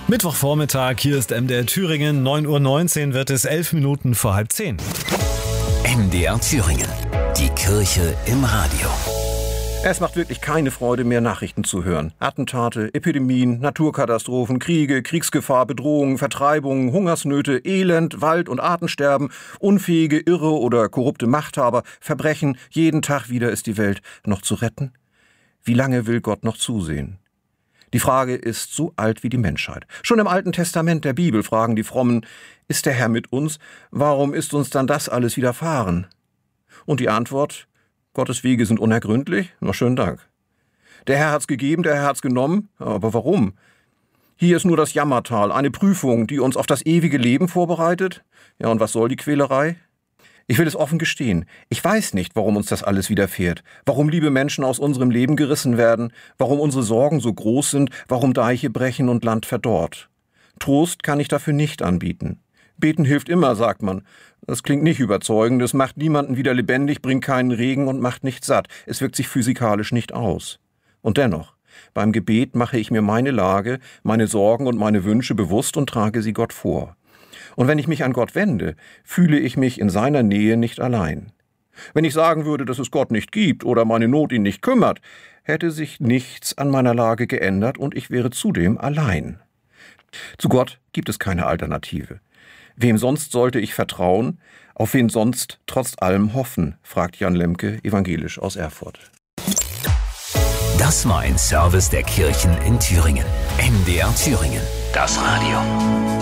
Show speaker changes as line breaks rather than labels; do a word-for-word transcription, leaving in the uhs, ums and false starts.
Mittwochvormittag, hier ist M D R Thüringen, neun Uhr neunzehn wird es, elf Minuten vor halb zehn.
M D R Thüringen, die Kirche im Radio.
Es macht wirklich keine Freude mehr, Nachrichten zu hören. Attentate, Epidemien, Naturkatastrophen, Kriege, Kriegsgefahr, Bedrohungen, Vertreibungen, Hungersnöte, Elend, Wald- und Artensterben, unfähige, irre oder korrupte Machthaber, Verbrechen. Jeden Tag wieder ist die Welt noch zu retten. Wie lange will Gott noch zusehen? Die Frage ist so alt wie die Menschheit. Schon im Alten Testament der Bibel fragen die Frommen, ist der Herr mit uns? Warum ist uns dann das alles widerfahren? Und die Antwort, Gottes Wege sind unergründlich? Na, schönen Dank. Der Herr hat's gegeben, der Herr hat's genommen. Aber warum? Hier ist nur das Jammertal, eine Prüfung, die uns auf das ewige Leben vorbereitet. Ja, und was soll die Quälerei? Ich will es offen gestehen. Ich weiß nicht, warum uns das alles widerfährt. Warum liebe Menschen aus unserem Leben gerissen werden. Warum unsere Sorgen so groß sind. Warum Deiche brechen und Land verdorrt. Trost kann ich dafür nicht anbieten. Beten hilft immer, sagt man. Das klingt nicht überzeugend. Es macht niemanden wieder lebendig, bringt keinen Regen und macht nicht satt. Es wirkt sich physikalisch nicht aus. Und dennoch, beim Gebet mache ich mir meine Lage, meine Sorgen und meine Wünsche bewusst und trage sie Gott vor. Und wenn ich mich an Gott wende, fühle ich mich in seiner Nähe nicht allein. Wenn ich sagen würde, dass es Gott nicht gibt oder meine Not ihn nicht kümmert, hätte sich nichts an meiner Lage geändert und ich wäre zudem allein. Zu Gott gibt es keine Alternative. Wem sonst sollte ich vertrauen, auf wen sonst trotz allem hoffen, fragt Jan Lemke, evangelisch aus Erfurt.
Das war ein Service der Kirchen in Thüringen. M D R Thüringen, das Radio.